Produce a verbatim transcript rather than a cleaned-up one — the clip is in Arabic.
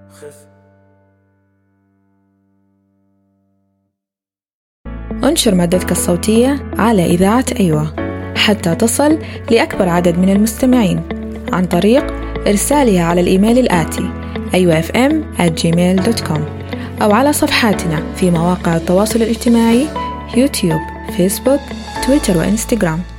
انشر مادتك الصوتية على إذاعة أيوة حتى تصل لأكبر عدد من المستمعين عن طريق إرسالها على الإيميل الآتي أيوة إف إم آت جيميل دوت كوم أو على صفحاتنا في مواقع التواصل الاجتماعي يوتيوب، فيسبوك، تويتر وإنستغرام.